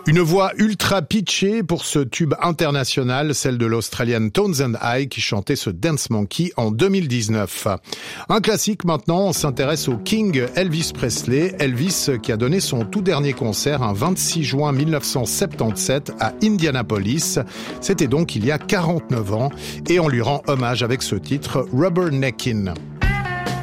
Une voix ultra pitchée pour ce tube international, celle de l'Australian Tones and I qui chantait ce Dance Monkey en 2019. Un classique maintenant, on s'intéresse au King Elvis Presley. Elvis qui a donné son tout dernier concert un 26 juin 1977 à Indianapolis. C'était donc il y a 49 ans et on lui rend hommage avec ce titre Rubberneckin'.